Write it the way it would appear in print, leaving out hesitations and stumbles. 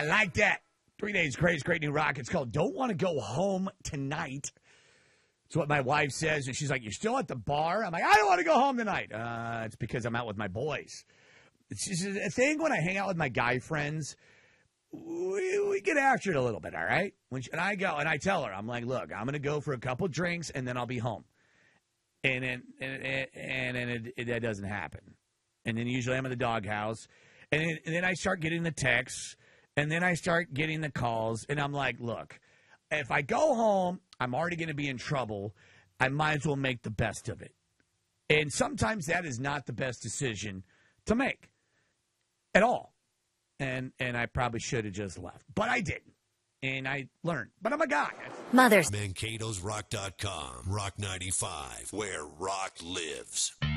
I like that. 3 Days Grace, great new rock. It's called Don't Want to Go Home Tonight. It's what my wife says. And she's like, you're still at the bar? I'm like, I don't want to go home tonight. It's because I'm out with my boys. It's just a thing when I hang out with my guy friends. We get after it a little bit, all right? And I go, and I tell her, I'm like, look, I'm going to go for a couple drinks, and then I'll be home. And then that doesn't happen. And then usually I'm at the doghouse. And then I start getting the texts. And then I start getting the calls. And I'm like, look, if I go home, I'm already going to be in trouble. I might as well make the best of it. And sometimes that is not the best decision to make at all. And I probably should have just left. But I didn't. And I learned. But I'm a guy. Mothers. Mankato'sRock.com. Rock 95, where rock lives.